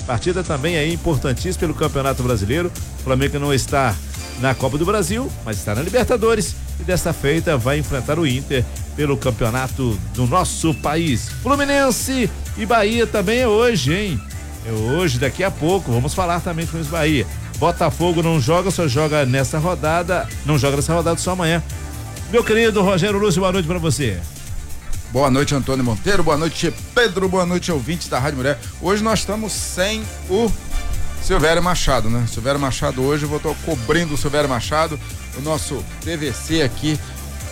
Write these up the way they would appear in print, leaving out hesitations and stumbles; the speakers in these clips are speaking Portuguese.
Partida também aí importantíssima pelo Campeonato Brasileiro. O Flamengo não está na Copa do Brasil, mas está na Libertadores e desta feita vai enfrentar o Inter pelo campeonato do nosso país. Fluminense e Bahia também é hoje, hein? É hoje, daqui a pouco, vamos falar também com os Bahia. Botafogo não joga, só joga nessa rodada, não joga nessa rodada, só amanhã. Meu querido Rogério Lúcio, boa noite pra você. Boa noite, Antônio Monteiro, boa noite, Pedro, boa noite, ouvintes da Rádio Mulher. Hoje nós estamos sem o Silvério Machado, né? Silvério Machado hoje, eu vou estar cobrindo o Silvério Machado, o nosso TVC aqui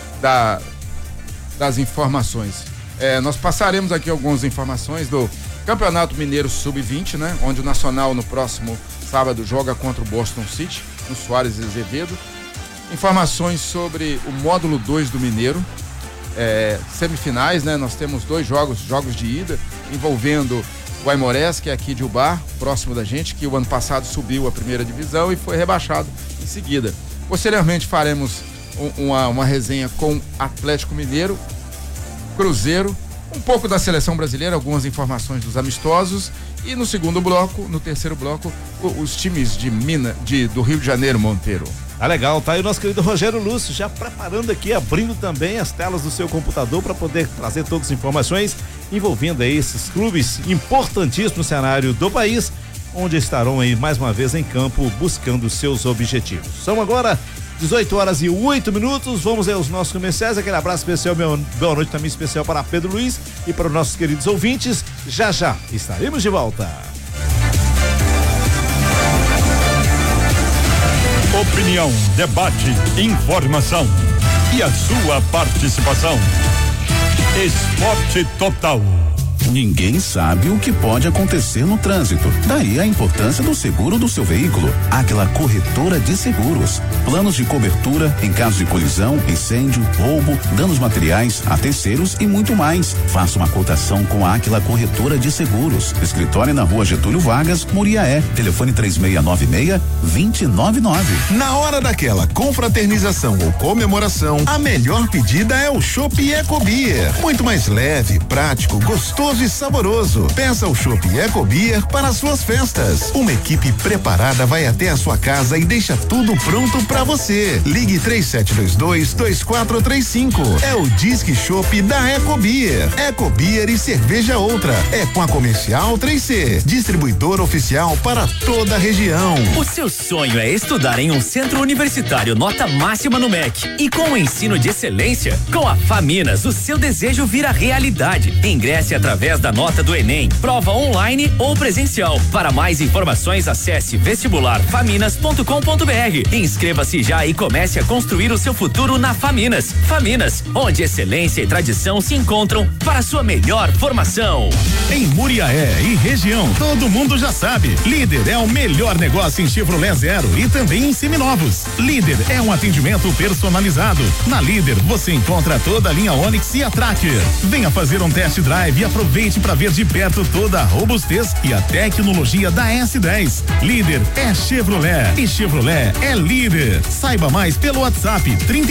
das informações. Nós passaremos aqui algumas informações do Campeonato Mineiro Sub-20, né? Onde o Nacional no próximo sábado joga contra o Boston City, no Soares Azevedo. Informações sobre o módulo 2 do Mineiro, semifinais, né? Nós temos 2 jogos de ida, envolvendo o Aimorés, que é aqui de Ubar, próximo da gente, que o ano passado subiu a primeira divisão e foi rebaixado em seguida. Posteriormente faremos uma resenha com Atlético Mineiro, Cruzeiro, um pouco da seleção brasileira, algumas informações dos amistosos e no terceiro bloco, os times do Rio de Janeiro, Monteiro. Legal, tá aí o nosso querido Rogério Lúcio já preparando aqui, abrindo também as telas do seu computador para poder trazer todas as informações envolvendo aí esses clubes importantíssimos no cenário do país, onde estarão aí mais uma vez em campo buscando seus objetivos. São agora 18h08, vamos aí aos nossos comerciais, aquele abraço especial, boa noite também especial para Pedro Luiz e para os nossos queridos ouvintes, já estaremos de volta. Opinião, debate, informação e a sua participação. Esporte Total. Ninguém sabe o que pode acontecer no trânsito. Daí a importância do seguro do seu veículo. Aquela corretora de seguros. Planos de cobertura em caso de colisão, incêndio, roubo, danos materiais, a terceiros e muito mais. Faça uma cotação com a Aquila Corretora de Seguros. Escritório na Rua Getúlio Vargas, Muriaé. Telefone 3696-299. Na hora daquela confraternização ou comemoração, a melhor pedida é o Chopp Ecobeer. Muito mais leve, prático, gostoso e saboroso. Peça o Chopp Ecobeer para suas festas. Uma equipe preparada vai até a sua casa e deixa tudo pronto para você. Ligue 3722-2435. É o Disque Chopp da Ecobeer. Ecobeer e cerveja outra. É com a Comercial 3C, distribuidor oficial para toda a região. O seu sonho é estudar em um centro universitário nota máxima no MEC e com o ensino de excelência? Com a Faminas, o seu desejo vira realidade. Ingresse através da nota do Enem, prova online ou presencial. Para mais informações, acesse vestibularfaminas.com.br. Inscreva-se já e comece a construir o seu futuro na Faminas. Faminas, onde excelência e tradição se encontram para sua melhor formação. Em Muriaé e região, todo mundo já sabe. Líder é o melhor negócio em Chevrolet Zero e também em seminovos. Líder é um atendimento personalizado. Na Líder você encontra toda a linha Onix e a Tracker. Venha fazer um test drive e aproveite para ver de perto toda a robustez e a tecnologia da S10. Líder é Chevrolet e Chevrolet é líder. Saiba mais pelo WhatsApp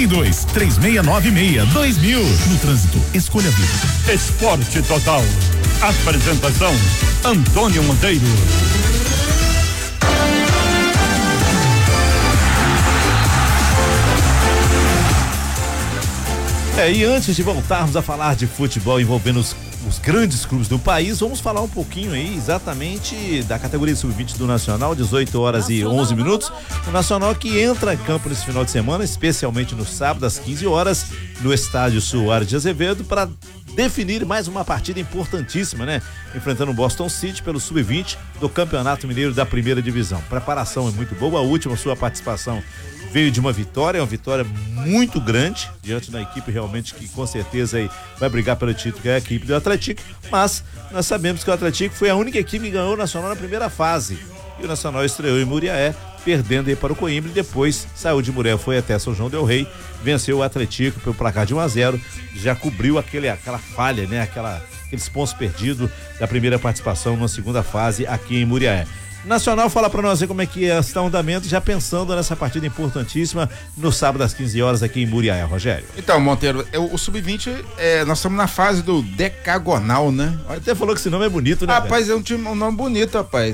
32-3696-2000. No trânsito, escolha a vida. Esporte Total. Apresentação: Antônio Monteiro. E antes de voltarmos a falar de futebol envolvendo os grandes clubes do país, vamos falar um pouquinho aí exatamente da categoria sub-20 do Nacional, 18h11. O Nacional que entra em campo nesse final de semana, especialmente no sábado às 15h, no estádio Soares de Azevedo, para definir mais uma partida importantíssima, né? Enfrentando o Boston City pelo sub-20 do Campeonato Mineiro da Primeira Divisão. Preparação é muito boa, a última sua participação veio de uma vitória muito grande, diante da equipe realmente que com certeza aí vai brigar pelo título, que é a equipe do Atlético, mas nós sabemos que o Atlético foi a única equipe que ganhou o Nacional na primeira fase, e o Nacional estreou em Muriaé, perdendo aí para o Coimbra, e depois saiu de Muriaé, foi até São João del Rei, venceu o Atlético pelo placar de 1-0, já cobriu aquela falha, né, aqueles pontos perdidos da primeira participação na segunda fase aqui em Muriaé. Nacional, fala pra nós aí como é que está o andamento, já pensando nessa partida importantíssima no sábado às 15h aqui em Muriaé, Rogério. Então, Monteiro, o sub-20, nós estamos na fase do decagonal, né? Até falou que esse nome é bonito, né? Rapaz, é um nome bonito, rapaz.